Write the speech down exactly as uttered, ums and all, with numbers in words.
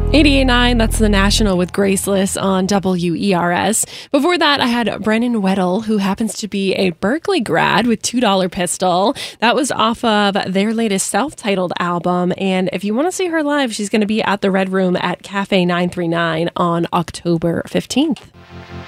eighty-eight point nine, that's the National with Graceless on W E R S. Before that, I had Brennan Weddle, who happens to be a Berkeley grad with two dollar Pistol. That was off of their latest self-titled album. And if you want to see her live, she's going to be at the Red Room at Cafe nine three nine on October fifteenth.